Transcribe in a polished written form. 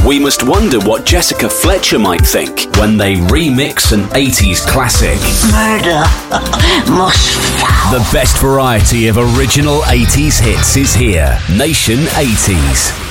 we must wonder what Jessica Fletcher might think when they remix an 80s classic. Murder must fall. The best variety of original 80s hits is here. Nation 80s.